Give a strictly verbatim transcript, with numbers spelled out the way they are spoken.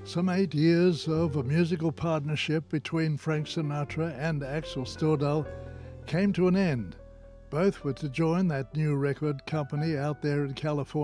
Some eight years of a musical partnership between Frank Sinatra and Axel Stordahl came to an end. Both were to join that new record company out there in California.